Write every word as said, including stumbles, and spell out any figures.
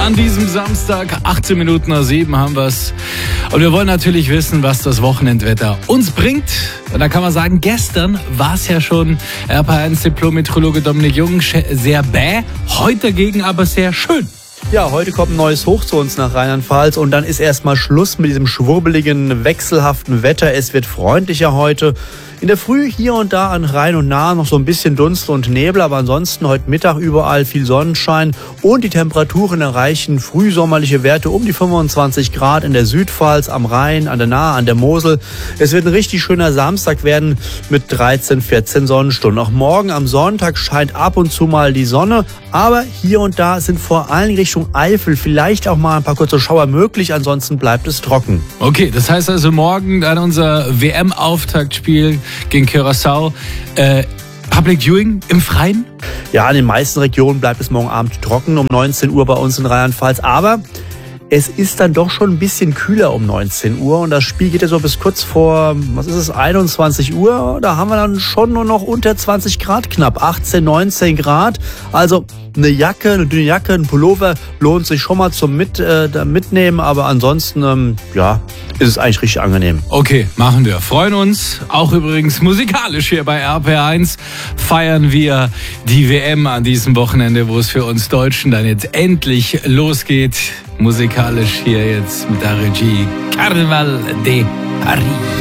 an diesem Samstag. achtzehn Minuten nach sieben haben wir es. Und wir wollen natürlich wissen, was das Wochenendwetter uns bringt. Und da kann man sagen, gestern war es ja schon R P eins Diplom-Meteorologe Dominik Jung sehr bäh. Heute dagegen aber sehr schön. Ja, heute kommt ein neues Hoch zu uns nach Rheinland-Pfalz und dann ist erstmal Schluss mit diesem schwurbeligen, wechselhaften Wetter. Es wird freundlicher heute. In der Früh hier und da an Rhein und Nahe noch so ein bisschen Dunst und Nebel, aber ansonsten heute Mittag überall viel Sonnenschein und die Temperaturen erreichen frühsommerliche Werte um die fünfundzwanzig Grad in der Südpfalz, am Rhein, an der Nahe, an der Mosel. Es wird ein richtig schöner Samstag werden mit dreizehn, vierzehn Sonnenstunden. Auch morgen am Sonntag scheint ab und zu mal die Sonne, aber hier und da sind vor allem Richtung Eifel vielleicht auch mal ein paar kurze Schauer möglich, ansonsten bleibt es trocken. Okay, das heißt also morgen dann unser W M-Auftaktspiel gegen Curaçao. Äh, Public Viewing im Freien? Ja, in den meisten Regionen bleibt es morgen Abend trocken um neunzehn Uhr bei uns in Rheinland-Pfalz, aber es ist dann doch schon ein bisschen kühler um neunzehn Uhr und das Spiel geht ja so bis kurz vor, was ist es, einundzwanzig Uhr. Da haben wir dann schon nur noch unter zwanzig Grad knapp, achtzehn, neunzehn Grad. Also eine Jacke, eine dünne Jacke, ein Pullover lohnt sich schon mal zum mit, äh, mitnehmen, aber ansonsten, ähm, ja, ist es eigentlich richtig angenehm. Okay, machen wir. Freuen uns. Auch übrigens musikalisch hier bei R P eins feiern wir die W M an diesem Wochenende, wo es für uns Deutschen dann jetzt endlich losgeht. Musikalisch hier jetzt mit der Regie Carnaval de Paris.